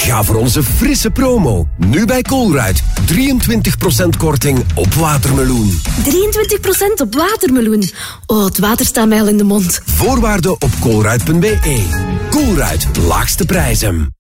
Ga voor onze frisse promo. Nu bij Colruyt. 23% korting op watermeloen. 23% op watermeloen. Oh, het water staat mij al in de mond. Voorwaarden op colruyt.be. Colruyt, laagste prijzen.